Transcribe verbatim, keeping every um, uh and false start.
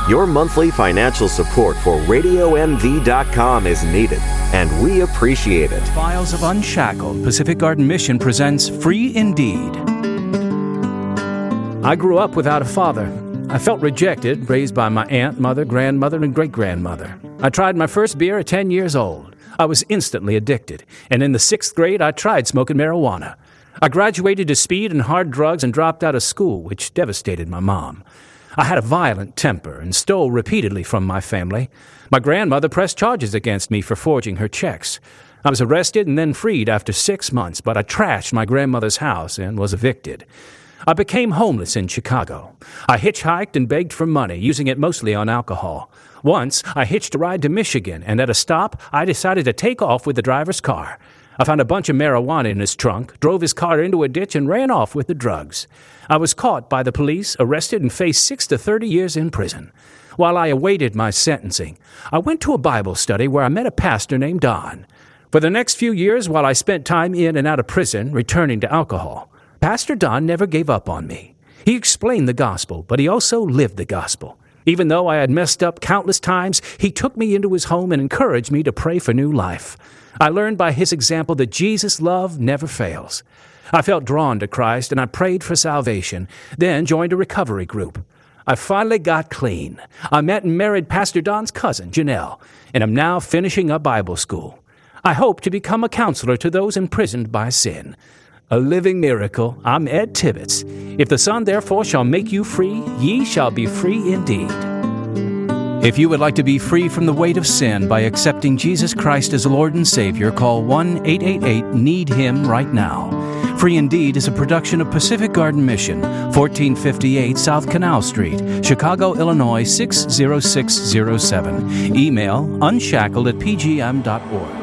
Your monthly financial support for radio m v dot com is needed, and we appreciate it. Files of Unshackled, Pacific Garden Mission presents Free Indeed. I grew up without a father. I felt rejected, raised by my aunt, mother, grandmother, and great-grandmother. I tried my first beer at ten years old. I was instantly addicted, and in the sixth grade, I tried smoking marijuana. I graduated to speed and hard drugs and dropped out of school, which devastated my mom. I had a violent temper and stole repeatedly from my family. My grandmother pressed charges against me for forging her checks. I was arrested and then freed after six months, but I trashed my grandmother's house and was evicted. I became homeless in Chicago. I hitchhiked and begged for money, using it mostly on alcohol. Once, I hitched a ride to Michigan, and at a stop, I decided to take off with the driver's car. I found a bunch of marijuana in his trunk, drove his car into a ditch, and ran off with the drugs. I was caught by the police, arrested, and faced six to thirty years in prison. While I awaited my sentencing, I went to a Bible study where I met a pastor named Don. For the next few years, while I spent time in and out of prison, returning to alcohol, Pastor Don never gave up on me. He explained the gospel, but he also lived the gospel. Even though I had messed up countless times, he took me into his home and encouraged me to pray for new life. I learned by his example that Jesus' love never fails. I felt drawn to Christ, and I prayed for salvation, then joined a recovery group. I finally got clean. I met and married Pastor Don's cousin, Janelle, and am now finishing up Bible school. I hope to become a counselor to those imprisoned by sin. A living miracle. I'm Ed Tibbetts. If the Son therefore shall make you free, ye shall be free indeed. If you would like to be free from the weight of sin by accepting Jesus Christ as Lord and Savior, call one eight eight eight need him right now. Free Indeed is a production of Pacific Garden Mission, fourteen fifty-eight South Canal Street, Chicago, Illinois six zero six zero seven. Email unshackled at p g m dot org.